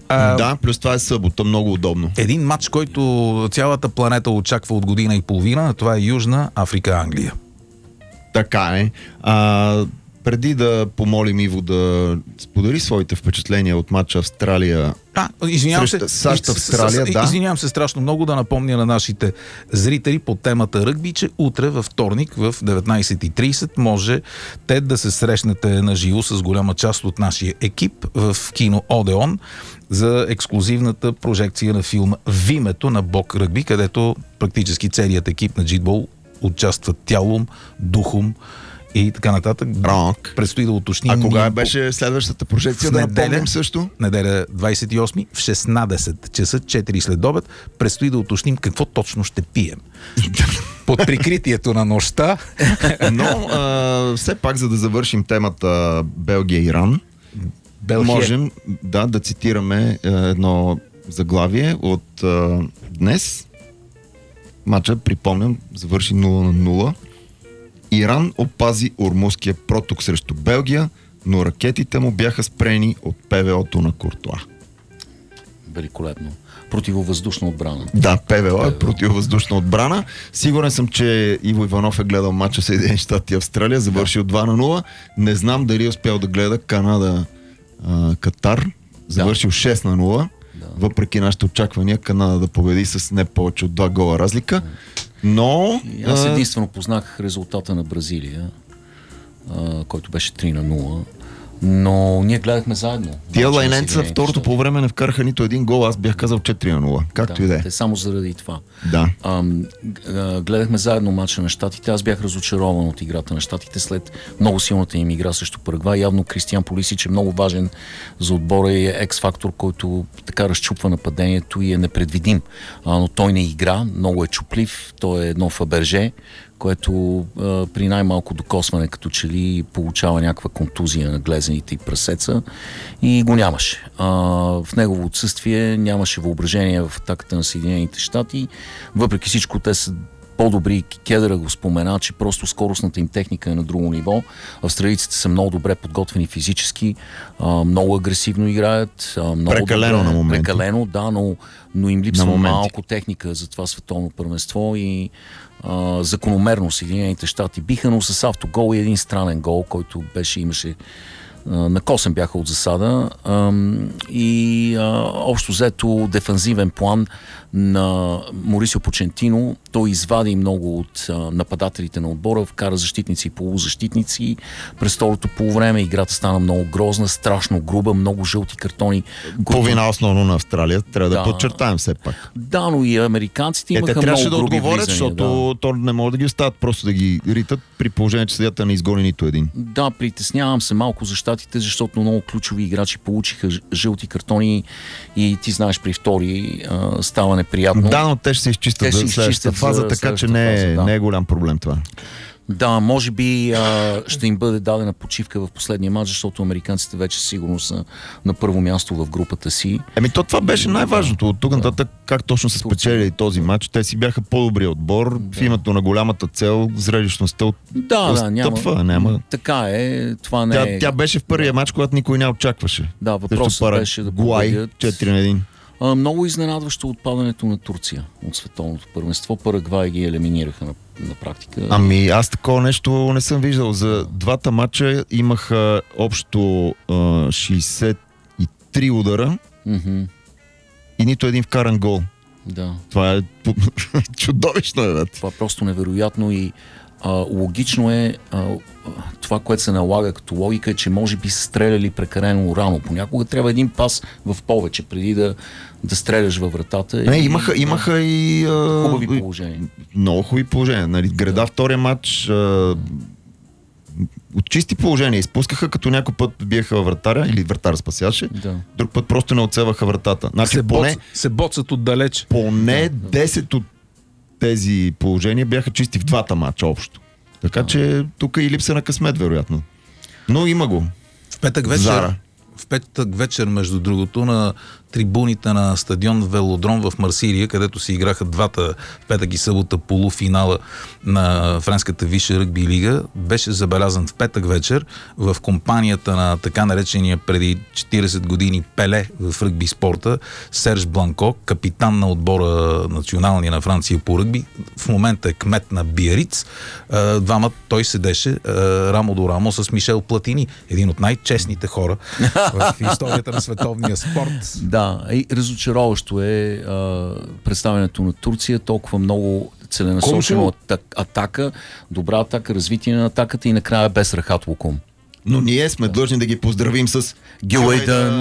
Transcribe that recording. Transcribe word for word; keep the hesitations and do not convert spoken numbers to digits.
А, да, плюс това е събота, много удобно. Един матч, който цялата планета очаква от година и половина, това е Южна Африка-Англия. Така е. А, преди да помолим Иво да сподели своите впечатления от матча Австралия А, извинявам се, САЩ-Австралия, да. Извинявам се страшно много да напомня на нашите зрители по темата ръгби, че утре във вторник в деветнайсет и трийсет може те да се срещнете на живо с голяма част от нашия екип в кино Одеон за ексклюзивната прожекция на филма Вимето на Бог ръгби, където практически целият екип на Джитбол участват тялом, духом и така нататък. Рок. Предстои да уточним. А кога беше следващата прожекция? Да напомним също. Неделя двайсет и осми в шестнайсет часа, четири след обед. Предстои да уточним какво точно ще пием. Под прикритието на нощта. Но а, все пак, за да завършим темата Белгия-Иран, Белхия. можем да, да цитираме едно заглавие от а, днес. Матча, припомням, завърши нула на нула. Иран опази Ормузския проток срещу Белгия, но ракетите му бяха спрени от ПВО-то на Куртуа. Великолепно. Противовъздушна отбрана. Да, ПВО е противовъздушна отбрана. Сигурен съм, че Иво Иванов е гледал матча Съединени щати и Австралия, завършил да. два на нула. Не знам дали е успял да гледа Канада а, Катар, завършил да. шест на нула. Да. Въпреки нашите очаквания Канада да победи с не повече от два гола разлика. Но... И аз единствено познах резултата на Бразилия, а, който беше три на нула. Но ние гледахме заедно. Тия лайненца второто по време не вкараха нито един гол. Аз бях казал четири на нула. Както да, и да е. Те само заради това. Да. А, гледахме заедно матча на щатите. Аз бях разочарован от играта на щатите след много силната им игра срещу Парагвай. Явно Кристиан Пулисич е много важен за отбора и е екс-фактор, който така разчупва нападението и е непредвидим. А, но той не игра. Много е чуплив. Той е едно Фаберже, което а, при най-малко докосване като че ли получава някаква контузия на глезените и прасеца и го нямаше. А, в негово отсъствие нямаше въображение в атаката на Съединените щати. Въпреки всичко те са по-добри. Кедъра го спомена, че просто скоростната им техника е на друго ниво. Австралийците са много добре подготвени физически, а, много агресивно играят. А, много прекалено добре, на моменти. Прекалено, да, но, но им липсва малко техника за това световно първенство и а, закономерно Съединените щати биха, но с автогол и един странен гол, който беше, имаше на косъм бяха от засада и а, общо взето дефанзивен план на Морисио Почентино. Той извади много от а, нападателите на отбора, вкара защитници и полузащитници. През второто полувреме играта стана много грозна, страшно груба, много жълти картони. По вина основно на Австралия, трябва да, да подчертаем все пак. Да, но и американците имаха е, те трябваше много да груби отговорят, влизания, защото да. то не могат да ги оставят просто да ги ритат, при положение, че съдията не изгони нито един. Да, притеснявам се малко за щатите, защото много ключови играчи получиха жълти картони и ти знаеш, при втори а, става неприятно. Да, но те ще се изчистят за следващата фаза, за така че не е, фаза, да. не е голям проблем това. Да, може би а, ще им бъде дадена почивка в последния матч, защото американците вече сигурно са на първо място в групата си. Еми то това беше най-важното. От тук да. нататък как точно са спечелили този матч. Те си бяха по-добри отбор. Да. В името на голямата цел, зрелищността от да, да, няма, няма. Така е. Това не тя, е... тя беше в първия матч, когато никой не очакваше. Да, въпросът беше да победят. четири на един. А, много изненадващо отпадането на Турция от световното първенство. Парагвай ги елиминираха на, на практика. Ами аз такова нещо не съм виждал. За двата матча имаха общо а, шейсет и три удара mm-hmm. и нито един вкаран гол. Да. Това е чудовищно. Е, това е просто невероятно и а, логично е а, това, което се налага като логика е, че може би са стреляли прекалено рано. Понякога трябва един пас в повече, преди да, да стреляш във вратата. Не, и, имаха, да, имаха и... А, хубави положения. Много хубави положения. Нали, града да. Втория матч а, от чисти положения изпускаха, като някой път биеха във вратаря или вратар спасяваше, да. Друг път просто не оцеваха вратата. Значи, се, поне, боц, се боцат отдалеч. Поне да, десет от тези положения бяха чисти в двата матча общо. Така да. Че тук и липса на късмет, вероятно. Но има го. В петък вечер, Зара. в петък вечер, между другото, на трибуните на стадион Велодром в Марсилия, където се играха двата петък и събота полуфинала на френската висша ръгби лига, беше забелязан в петък вечер в компанията на така наречения преди четирийсет години Пеле в ръгби спорта Серж Бланко, капитан на отбора националния на Франция по ръгби. В момента е кмет на Биариц. Двама той седеше рамо до рамо с Мишел Платини, един от най-честните хора в историята на световния спорт. Да, и разочароващо е а, представянето на Турция, толкова много целенасочена атака, добра атака, развитие на атаката и накрая без Рахат Лукум. Но ние сме длъжни да ги поздравим с Гюейдън,